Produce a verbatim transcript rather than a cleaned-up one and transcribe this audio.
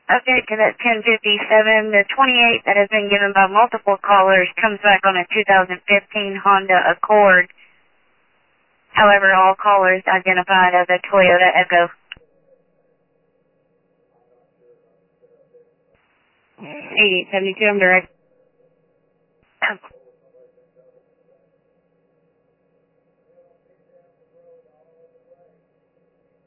Okay, cadet ten fifty-seven, the twenty-eight that has been given by multiple callers comes back on a two thousand fifteen Honda Accord. However, all callers identified as a Toyota Echo. eighty-eight seventy-two, I'm direct.